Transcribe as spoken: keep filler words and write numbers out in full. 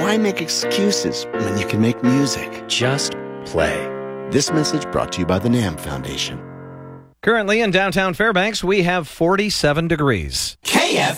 Why make excuses when you can make music? Just play. This message brought to you by the NAMM Foundation. Currently in downtown Fairbanks, we have forty-seven degrees. K F